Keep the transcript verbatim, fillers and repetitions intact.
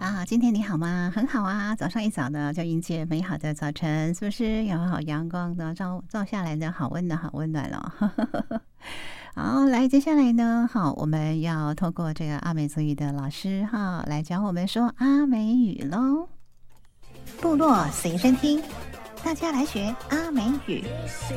啊，今天你好吗？很好啊，早上一早呢就迎接美好的早晨，是不是有好阳光的照照下来的好温暖，好温暖哦。好，来，接下来呢，好，我们要透过这个阿美族语的老师哈，来教我们说阿美语喽。部落随身听，大家来学阿美语。